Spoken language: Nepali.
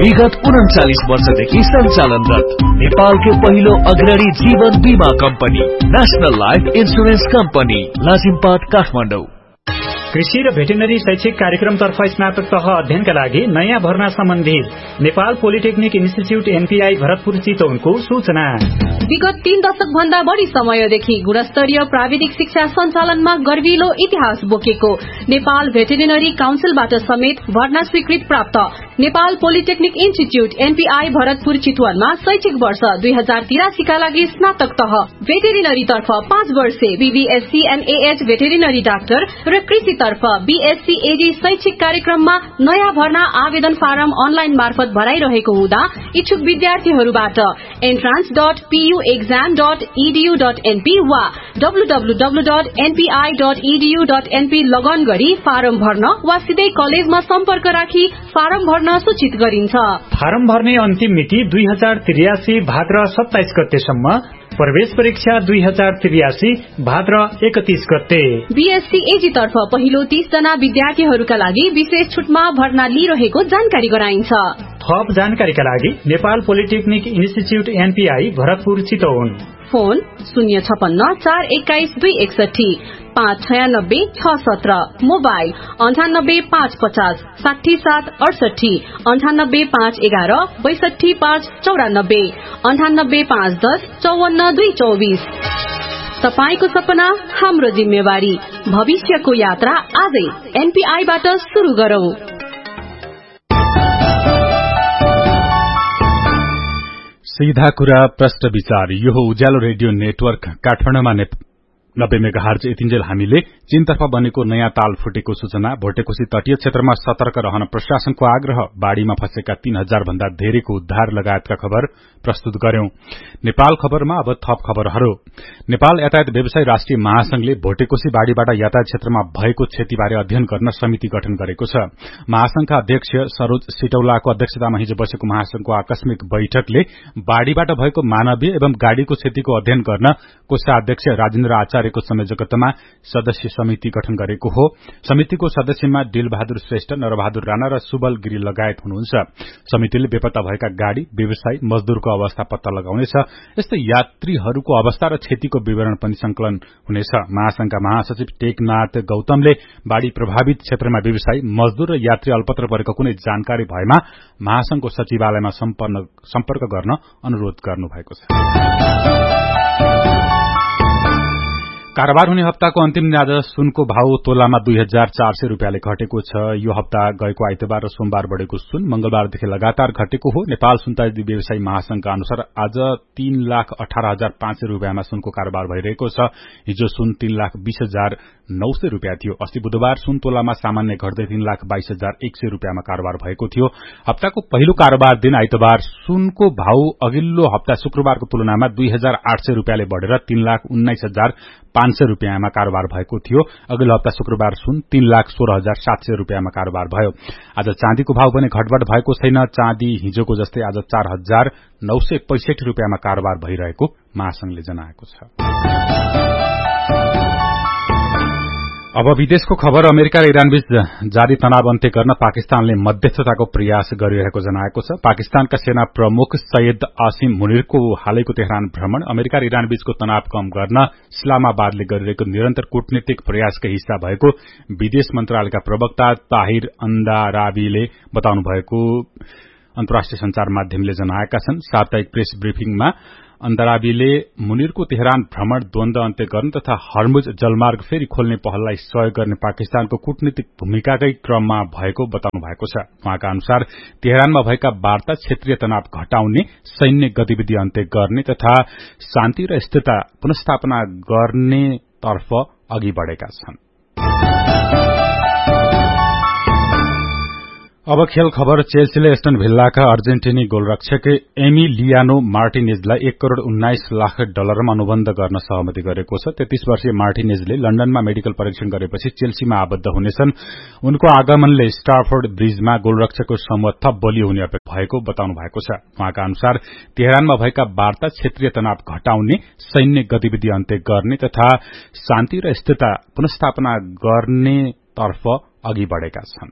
विगत 39 वर्षदेखि सञ्चालनरत नेपालको पहिलो अग्रणी जीवन बीमा company national life insurance company Lazimpat Kathmandu. कृषि र भेटेरिनरी शैक्षिक कार्यक्रमतर्फ स्नातक तह अध्ययनका लागि नयाँ भर्ना सम्बन्धित Nepal polytechnic institute NPI Bharatpur चितवनको सूचना। विगत 3 दशक भन्दा बढी समयदेखि गुणस्तरीय प्राविधिक शिक्षा सञ्चालनमा गर्विलो इतिहास बोकेको नेपाल भेटेरिनरी काउन्सिलबाट समेत भर्ना स्वीकृत प्राप्त Nepal polytechnic institute NPI Bharatpur चितवनमा शैक्षिक वर्ष 2083 का लागि स्नातक तह भेटेरिनरी तर्फ 5 वर्षे बीबीएससी एनएएच भेटेरिनरी डाक्टर र कृषि तर्फ बीएससी एजी शैक्षिक कार्यक्रममा नयाँ भर्ना आवेदन फारम अनलाइन मार्फत भराइरहेको हुँदा इच्छुक विद्यार्थीहरूबाट entrance.puexam.edu.np वा www.npi.edu.np लगन गरी फारम भर्न वा सिधै कलेजमा सम्पर्क राखी फारम भर्न सूचित गरिन्छ। फारम भर्ने अन्तिम मिति 2083 भाद्र 27 गतेसम्म, प्रवेश परीक्षा 2083 भाद्र 31 गते। बीएससी एजी तर्फ पहिलो 30 जना विद्यार्थीहरूका लागि विशेष छुटमा भर्ना लिइरहेको जानकारी गराइन्छ। थप जानकारीका लागि Nepal polytechnic institute NPI Bharatpur Chitwan, phone 056411261 596 mobile 9855 60768 98511 62594 98510 54224। तपाईको सपना हाम्रो जिम्मेवारी, भविष्यको यात्रा आजै एनपीआईबाट सुरु गरौं। सीधा कुरा प्रश्न विचार। यो हो उज्यालो रेडियो नेटवर्क काठमाडौँमा 90 मेगाहर्ज। यतिन्जेल हामीले चीनतर्फ बनेको नयाँ ताल फुटेको सूचना, भोटेकोशी तटीय क्षेत्रमा सतर्क रहन प्रशासनको आग्रह, बाढ़ीमा फँसेका 3000 भन्दा धेरैको उद्धार लगायतका खबर प्रस्तुत गर्यौं। नेपाल खबरमा अब थप खबरहरू। नेपाल यातायात व्यवसायी राष्ट्रिय महासंघले भोटेकोशी बाढ़ीबाट यातायात क्षेत्रमा भएको क्षतिबारे अध्ययन गर्न समिति गठन गरेको छ। महासंघका अध्यक्ष सरोज सिटौलाको अध्यक्षतामा हिजो बसेको महासंघको आकस्मिक बैठकले बाढ़ीबाट भएको मानवीय एवं गाड़ीको क्षतिको अध्ययन गर्न कोषाध्यक्ष राजेन्द्र आचार्यको संयोजकत्वमा सदस्य समिति गठन गरेको हो। समितिको सदस्यमा दिलबहादुर श्रेष्ठ, नरबहादुर राणा र सुबल गिरी लगायत हुनुहुन्छ। समितिले बेपत्ता भएका गाड़ी, व्यवसायी, मजदूरको अवस्था पत्ता लगाउनेछ। यस्तै यात्रीहरूको अवस्था र क्षतिको विवरण पनि संकलन हुनेछ। महासंघका महासचिव टेकनाथ गौतमले बाढ़ी प्रभावित क्षेत्रमा व्यवसायी, मजदूर र यात्री अल्पत्र परेको कुनै जानकारी भएमा महासंघको सचिवालयमा सम्पर्क गर्न अनुरोध गर्नुभएको छ। कारोबार हुने हप्ताको अन्तिम दिन आज सुनको भाव तोलामा 2400 रुपियाँले घटेको छ। यो हप्ता गएको आइतबार र सोमबार बढेको सुन मंगलबारदेखि लगातार घटेको हो। नेपाल सुनतादी व्यवसायी महासंघका अनुसार आज 3,18,500 रुपियाँमा सुनको कारोबार भइरहेको छ। हिजो सुन 3,20,900 रुपियाँ थियो। अस्ति बुधबार सुन तोलामा सामान्य घट्दै 3,22,100 रुपियाँमा कारोबार भएको थियो। हप्ताको पहिलो कारोबार दिन आइतबार सुनको भाव अघिल्लो हप्ता शुक्रबारको तुलनामा 2,800 रुपियाँले बढेर 3,19,500 रुपियाँमा कारोबार भएको थियो। अघिल्लो हप्ता शुक्रबार सुन 3,16,700 रुपियाँमा कारोबार भयो। आज चाँदीको भाव पनि घटबढ भएको छैन। चाँदी हिजोको जस्तै आज 4,965 रुपियाँमा कारोबार भइरहेको महासंघले जनाएको छ। अब विदेशको खबर। अमेरिका र इरानबीच जारी तनाव अन्त्य गर्न पाकिस्तानले मध्यस्थताको प्रयास गरिरहेको जनाएको छ। पाकिस्तानका सेना प्रमुख सैयद आसिम मुनिरको हालैको तेहरान भ्रमण अमेरिका र इरानबीचको तनाव कम गर्न इस्लामाबादले गरिरहेको निरन्तर कूटनीतिक प्रयासकै हिस्सा भएको विदेश मन्त्रालयका प्रवक्ता ताहिर अन्दाराबीले बताउनु भएको अन्तर्राष्ट्रिय संचार माध्यमले जनाएका छन्। साप्ताहिक प्रेस ब्रिफिङमा अन्दाराबीले मुनिरको तेहरान भ्रमण द्वन्द अन्त्य गर्न तथा हर्मुज जलमार्ग फेरि खोल्ने पहललाई सहयोग गर्ने पाकिस्तानको कूटनीतिक भूमिकाकै क्रममा भएको बताउनु भएको छ। उहाँका अनुसार तेहरानमा भएका वार्ता क्षेत्रीय तनाव घटाउने, सैन्य गतिविधि अन्त्य गर्ने तथा शान्ति र स्थिरता पुनर्स्थापना गर्नेतर्फ अघि बढ़ेका छन्। अब खेल खबर। चेल्सीले एस्टन भिल्लाका अर्जेन्टिनी गोलरक्षक एमिलियानो मार्टिनेजलाई $1,19,00,000 अनुबन्ध गर्न सहमति गरेको छ। 33 वर्षीय मार्टिनेजले लन्डनमा मेडिकल परीक्षण गरेपछि चेल्सीमा आबद्ध हुनेछन्। उनको आगमनले स्टाफोर्ड ब्रिजमा गोलरक्षकको समूह थप बलियो हुने अपेक्षा भएको बताउनु भएको छ। उहाँका अनुसार तेहरानमा भएका वार्ता क्षेत्रीय तनाव घटाउने, सैन्य गतिविधि अन्त्य गर्ने तथा शान्ति र स्थिरता पुनर्स्थापना गर्नेतर्फ अघि बढ़ेका छन्।